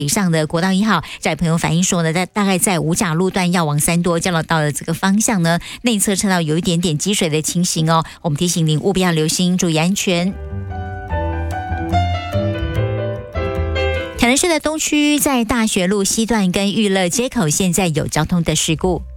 以上的国道1号，在朋友反映说呢，大概在五甲路段要往3多交流道的这个方向呢，内侧车道有一点点积水的情形哦，我们提醒您务必要留心，注意安全。台南市的东区在大学路西段跟裕乐街口现在有交通的事故。